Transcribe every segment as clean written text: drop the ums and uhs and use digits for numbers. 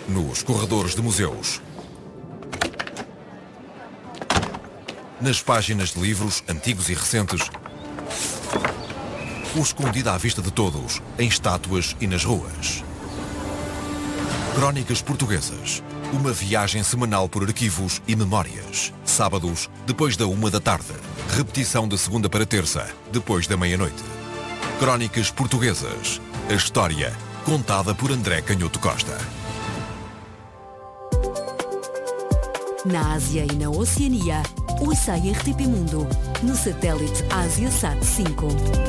nos corredores de museus, nas páginas de livros antigos e recentes, ou escondida à vista de todos, em estátuas e nas ruas. Crónicas Portuguesas. Uma viagem semanal por arquivos e memórias. Sábados, depois da 13h. Repetição de segunda para terça, depois da meia-noite. Crónicas Portuguesas. A história contada por André Canhoto Costa. Na Ásia e na Oceania, ouça a RTP Mundo, no satélite AsiaSat 5.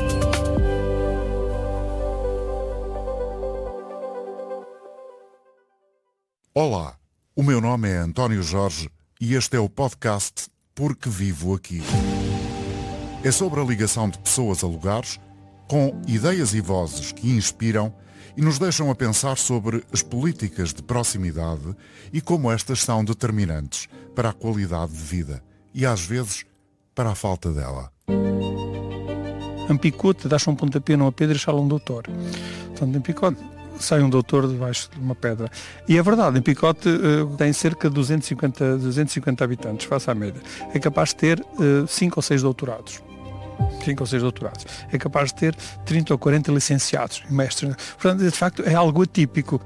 Olá, o meu nome é António Jorge e este é o podcast Porque Vivo Aqui. É sobre a ligação de pessoas a lugares, com ideias e vozes que inspiram e nos deixam a pensar sobre as políticas de proximidade e como estas são determinantes para a qualidade de vida e, às vezes, para a falta dela. Em Picote, dás um pontapé numa pedra e sale um doutor. Portanto, em Picote sai um doutor debaixo de uma pedra. E é verdade, em Picote tem cerca de 250 habitantes, face à média. É capaz de ter 5 ou 6 doutorados. 5 ou 6 doutorados. É capaz de ter 30 ou 40 licenciados, mestres. Portanto, de facto, é algo atípico.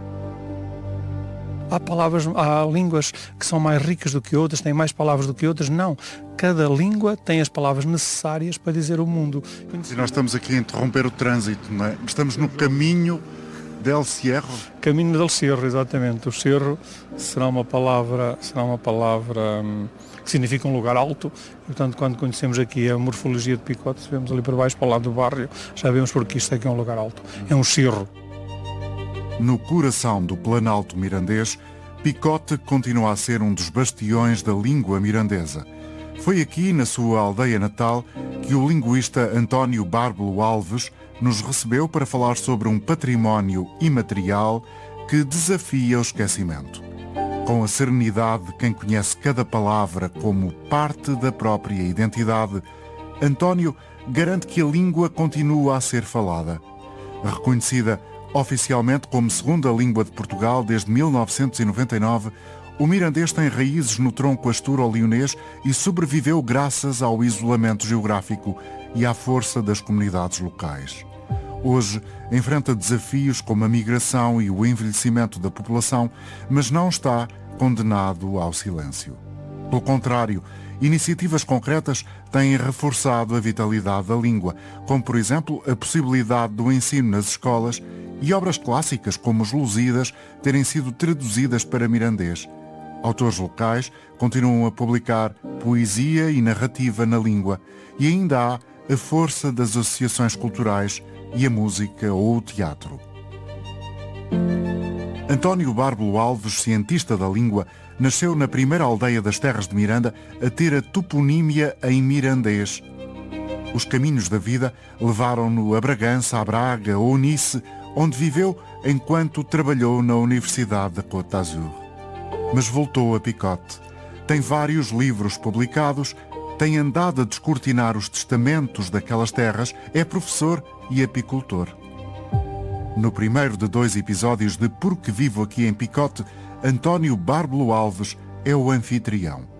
Há línguas que são mais ricas do que outras, têm mais palavras do que outras. Não. Cada língua tem as palavras necessárias para dizer o mundo. E nós estamos aqui a interromper o trânsito, não é? Estamos no caminho del Cerro. Caminho del Cerro, exatamente. O Cerro será uma palavra que significa um lugar alto. Portanto, quando conhecemos aqui a morfologia de Picote, se vemos ali para baixo, para o lado do barrio, já vemos porque isto aqui é um lugar alto. É um cerro. No coração do Planalto mirandês, Picote continua a ser um dos bastiões da língua mirandesa. Foi aqui, na sua aldeia natal, que o linguista António Bárbalo Alves nos recebeu para falar sobre um património imaterial que desafia o esquecimento. Com a serenidade de quem conhece cada palavra como parte da própria identidade, António garante que a língua continua a ser falada. Reconhecida oficialmente como segunda língua de Portugal desde 1999, o mirandês tem raízes no tronco asturo-leonês e sobreviveu graças ao isolamento geográfico e à força das comunidades locais. Hoje enfrenta desafios como a migração e o envelhecimento da população, mas não está condenado ao silêncio. Pelo contrário, iniciativas concretas têm reforçado a vitalidade da língua, como, por exemplo, a possibilidade do ensino nas escolas e obras clássicas como os Lusíadas terem sido traduzidas para mirandês. Autores locais continuam a publicar poesia e narrativa na língua e ainda há a força das associações culturais e a música ou o teatro. António Bárbalo Alves, cientista da língua, nasceu na primeira aldeia das Terras de Miranda a ter a toponímia em mirandês. Os caminhos da vida levaram-no a Bragança, a Braga ou Nice, onde viveu enquanto trabalhou na Universidade da Côte d'Azur. Mas voltou a Picote. Tem vários livros publicados, tem andado a descortinar os testamentos daquelas terras, é professor e apicultor. No primeiro de 2 episódios de Porque Vivo Aqui em Picote, António Bárbalo Alves é o anfitrião.